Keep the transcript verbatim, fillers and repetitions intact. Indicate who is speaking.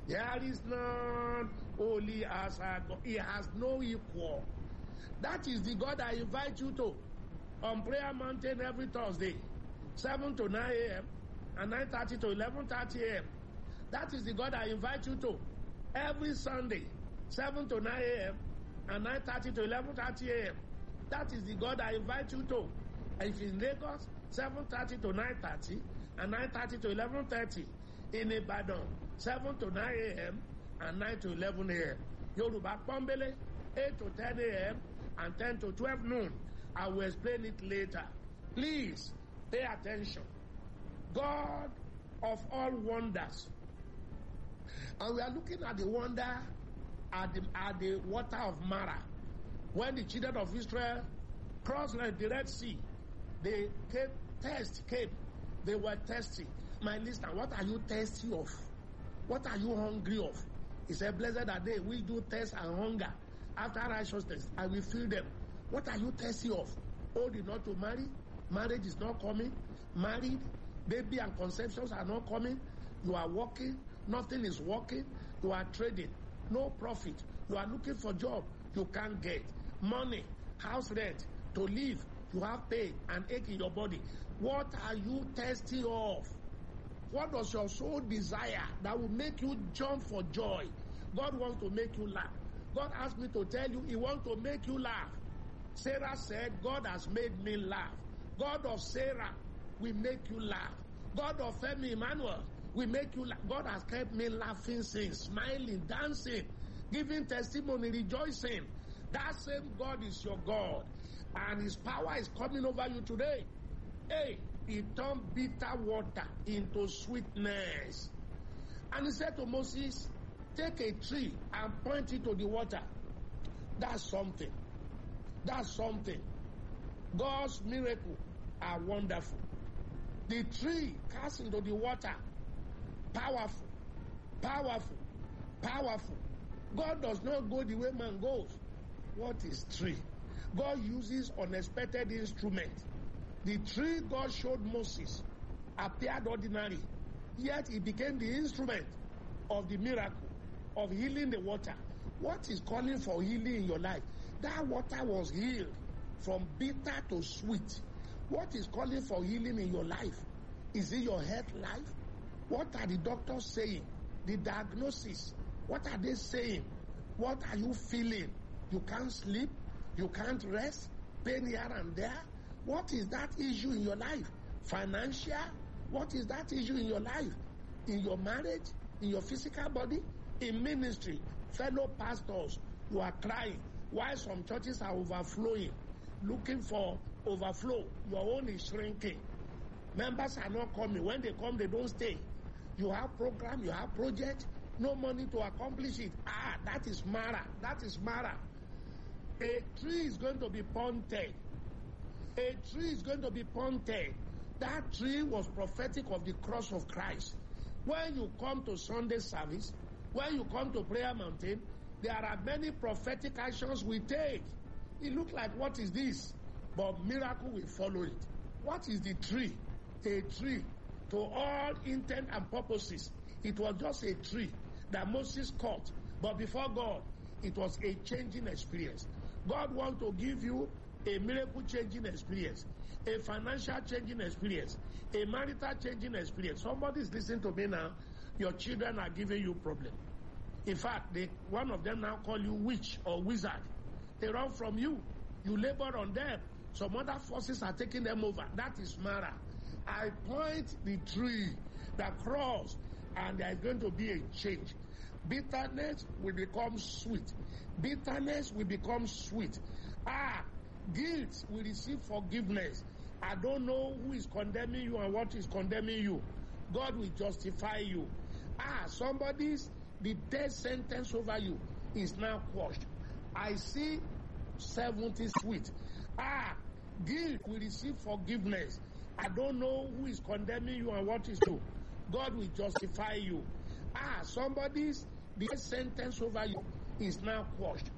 Speaker 1: There is none holy as our God. He has no equal. That is the God I invite you to on Prayer Mountain every Thursday, seven to nine a.m. and nine thirty to eleven thirty a.m. That is the God I invite you to every Sunday, seven to nine a.m. and nine thirty to eleven thirty a.m. That is the God I invite you to. If in Lagos, seven thirty to nine thirty and nine thirty to eleven thirty. In Ibadan, seven to nine a.m. and nine to eleven a.m. Yoruba Pombele, eight to ten a.m. and ten to twelve noon. I will explain it later. Please pay attention. God of all wonders. And we are looking at the wonder at the, at the water of Mara. When the children of Israel crossed the Red Sea, they came, test came. They were thirsty. My listener, what are you thirsty of? What are you hungry of? He said, blessed are they which do thirst and hunger after righteousness. I will fill them. What are you thirsty of? Old enough to marry? Marriage is not coming. Married? Baby and conceptions are not coming. You are working. Nothing is working. You are trading. No profit. You are looking for job. You can't get. Money. House rent. To live. You have pain and ache in your body. What are you thirsty of? What does your soul desire that will make you jump for joy? God wants to make you laugh. God asked me to tell you, He wants to make you laugh. Sarah said, God has made me laugh. God of Sarah will make you laugh. God of Femi Emmanuel will make you laugh. God has kept me laughing since, smiling, dancing, giving testimony, rejoicing. That same God is your God. And His power is coming over you today. Hey, He turned bitter water into sweetness. And He said to Moses, take a tree and point it to the water. That's something. That's something. God's miracles are wonderful. The tree cast into the water, powerful, powerful, powerful. God does not go the way man goes. What is tree? God uses unexpected instruments. The tree God showed Moses appeared ordinary, yet it became the instrument of the miracle of healing the water. What is calling for healing in your life? That water was healed from bitter to sweet. What is calling for healing in your life? Is it your health life? What are the doctors saying? The diagnosis. What are they saying? What are you feeling? You can't sleep. You can't rest. Pain here and there. What is that issue in your life? Financial? What is that issue in your life? In your marriage? In your physical body? In ministry? Fellow pastors, you are crying. Why some churches are overflowing? Looking for overflow. Your own is shrinking. Members are not coming. When they come, they don't stay. You have program, you have project, no money to accomplish it. Ah, that is Mara. That is Mara. A tree is going to be planted. A tree is going to be planted. That tree was prophetic of the cross of Christ. When you come to Sunday service, when you come to Prayer Mountain, there are many prophetic actions we take. It looks like, what is this? But miracle will follow it. What is the tree? A tree. To all intent and purposes, it was just a tree that Moses caught. But before God, it was a changing experience. God wants to give you a miracle changing experience, a financial changing experience, a marital changing experience. Somebody is listening to me now. Your children are giving you problem. In fact, they, one of them now call you witch or wizard. They run from you. You labor on them. Some other forces are taking them over. That is Mara. I point the tree, the cross, and there is going to be a change. Bitterness will become sweet. Bitterness will become sweet. Ah, guilt will receive forgiveness. I don't know who is condemning you and what is condemning you. God will justify you. Ah, somebody's, the death sentence over you is now quashed. I see seventy sweet. Ah, guilt will receive forgiveness. I don't know who is condemning you and what is true. God will justify you. Ah, somebody's, the sentence over you is now quashed.